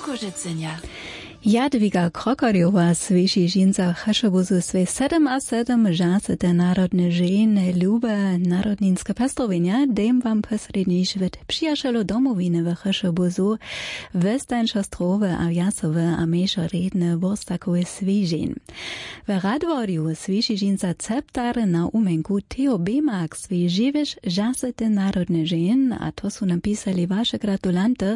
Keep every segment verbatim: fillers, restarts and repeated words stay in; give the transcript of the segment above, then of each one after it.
Glukożycenia. Jadwiga Krokorjowa słyszy żinca chaszobuzu swe sedem a sedem żasy te narodne żeny lube narodninske pestrowienia, dem wam posredni żywet przyjacielu domowiny w chaszobuzu, westańczostrowe a jasowe a mniejszo redne borstakowe swyżin. W radworiu słyszy żinca ceptar na umenku Theo Bemak swe żywiesz żasy te narodne żeny, a to su napisali wasze gratulante,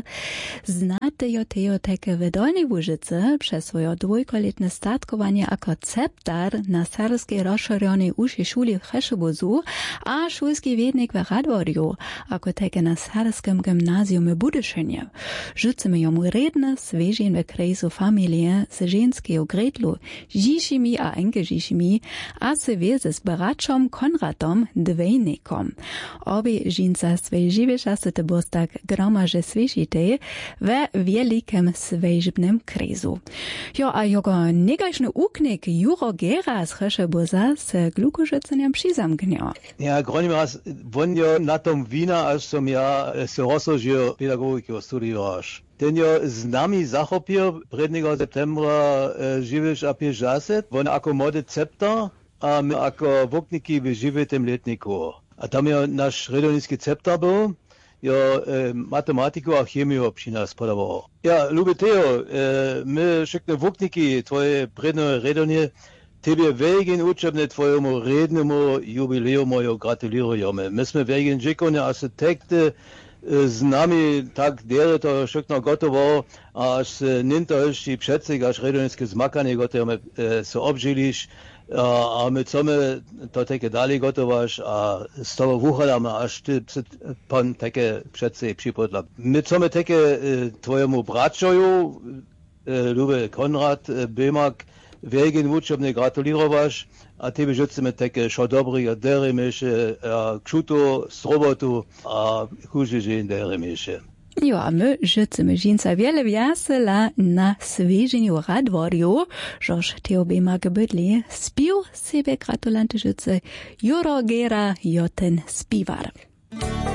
znate jo Theo teke w Dolnej Łużycy przez swoje dwójkoletne statkowanie jako ceptar na serbskiej rozszerzonej uszej szuli w Cheszobuzu, a szulski wiednik w Radworiu, jako teke na serbskim gimnazjum w Budyszynie. Rzucimy jomu redne, svežin w krejsu familie z ženského gretlu, Žišimi a Enke Žišimi, a se wieze z bračom Konradom Dvejnikom. Obie žinca swej živeša se te bostak gromaže svežite w wielikim svežbnym krejsu. Jo, a jogo negačny uknik Juro Gera z Cheszobuza se Glukożyceniem přizamknio. Ja, Gronimaz, von jo na tom vína, až som ja se rozložil pedagogiku studiovaš. Ten jo z nami zachopil prvního septembra e, živiš a pěžaset, on ako mode ceptar a my ako vokniky v živitém letniku. A tam jo náš redonický ceptar byl, jo e, matematiku a chemiju při nás podaval. Ja, ľube Theo, e, my všechny vokniky, tvoje predné redonie, tebe wegen učebne tvojemu rednemu jubileumu jo gratulujeme. My sme wegen žikone architekty, z nami tak dere to všechno gotovo, až se ninto ještě předsek, až redonické zmakanie gotovo e, se obžiliš, a, a my co my to také dali gotovaš a z toho vuchadáme, až ty pan také předsek připodla. My co my také e, tvojemu bračoju, e, ľube Konrad e, Bemak, wegen učebne gratulirovaš, a tebe žucime také šo dobrý derimiše, a kšuto z robotu a kužižin derimiše. Jo, a my žucime žinca wiele wiasela na sveženiu Radworiu, žož Theo Bemak bydli, spił sebe gratulanty žuce Juro Gera, joten spivar.